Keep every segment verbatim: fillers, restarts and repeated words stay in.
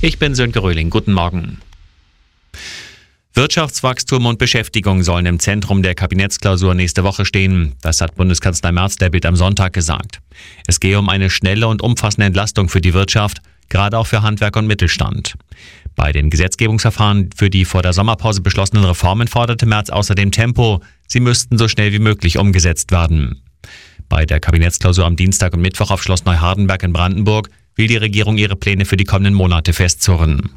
Ich bin Sönke Röhling. Guten Morgen. Wirtschaftswachstum und Beschäftigung sollen im Zentrum der Kabinettsklausur nächste Woche stehen. Das hat Bundeskanzler Merz der Bild am Sonntag gesagt. Es gehe um eine schnelle und umfassende Entlastung für die Wirtschaft, gerade auch für Handwerk und Mittelstand. Bei den Gesetzgebungsverfahren für die vor der Sommerpause beschlossenen Reformen forderte Merz außerdem Tempo. Sie müssten so schnell wie möglich umgesetzt werden. Bei der Kabinettsklausur am Dienstag und Mittwoch auf Schloss Neuhardenberg in Brandenburg will die Regierung ihre Pläne für die kommenden Monate festzurren.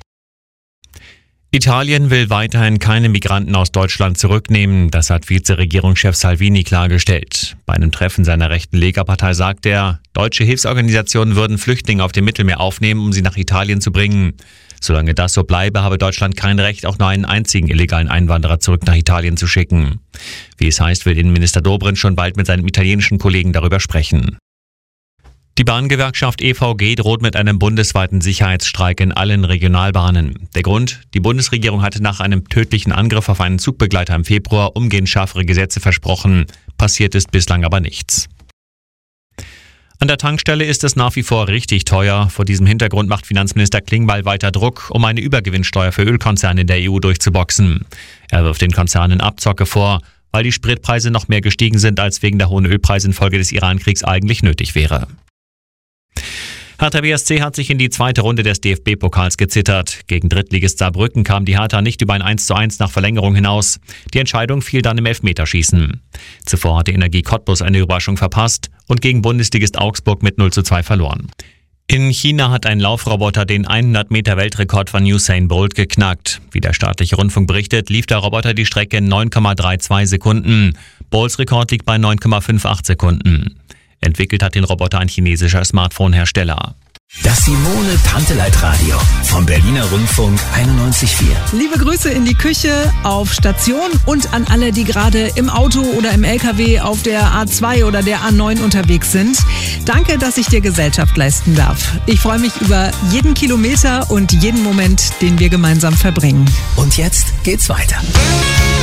Italien will weiterhin keine Migranten aus Deutschland zurücknehmen, das hat Vizeregierungschef Salvini klargestellt. Bei einem Treffen seiner rechten Lega-Partei sagt er, deutsche Hilfsorganisationen würden Flüchtlinge auf dem Mittelmeer aufnehmen, um sie nach Italien zu bringen. Solange das so bleibe, habe Deutschland kein Recht, auch nur einen einzigen illegalen Einwanderer zurück nach Italien zu schicken. Wie es heißt, will Innenminister Dobrindt schon bald mit seinem italienischen Kollegen darüber sprechen. Die Bahngewerkschaft E V G droht mit einem bundesweiten Sicherheitsstreik in allen Regionalbahnen. Der Grund? Die Bundesregierung hatte nach einem tödlichen Angriff auf einen Zugbegleiter im Februar umgehend schärfere Gesetze versprochen. Passiert ist bislang aber nichts. An der Tankstelle ist es nach wie vor richtig teuer. Vor diesem Hintergrund macht Finanzminister Klingbeil weiter Druck, um eine Übergewinnsteuer für Ölkonzerne in der E U durchzuboxen. Er wirft den Konzernen Abzocke vor, weil die Spritpreise noch mehr gestiegen sind, als wegen der hohen Ölpreise infolge des Irankriegs eigentlich nötig wäre. Hertha B S C hat sich in die zweite Runde des D F B-Pokals gezittert. Gegen Drittligist Saarbrücken kam die Hertha nicht über ein eins zu eins nach Verlängerung hinaus. Die Entscheidung fiel dann im Elfmeterschießen. Zuvor hatte Energie Cottbus eine Überraschung verpasst und gegen Bundesligist Augsburg mit null zu zwei verloren. In China hat ein Laufroboter den hundert Meter Weltrekord von Usain Bolt geknackt. Wie der staatliche Rundfunk berichtet, lief der Roboter die Strecke in neun Komma zweiunddreißig Sekunden. Bolts Rekord liegt bei neun Komma achtundfünfzig Sekunden. Entwickelt hat den Roboter ein chinesischer Smartphone-Hersteller. Das Simone Tanteleit Radio vom Berliner Rundfunk einundneunzig Komma vier. Liebe Grüße in die Küche, auf Station und an alle, die gerade im Auto oder im L K W auf der A zwei oder der A neun unterwegs sind. Danke, dass ich dir Gesellschaft leisten darf. Ich freue mich über jeden Kilometer und jeden Moment, den wir gemeinsam verbringen. Und jetzt geht's weiter.